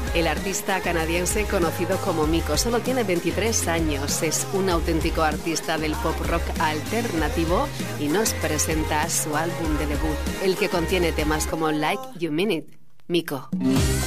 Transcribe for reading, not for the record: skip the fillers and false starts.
El artista canadiense conocido como Miko solo tiene 23 años, es un auténtico artista del pop rock alternativo y nos presenta su álbum de debut, el que contiene temas como Like You Mean It. Miko.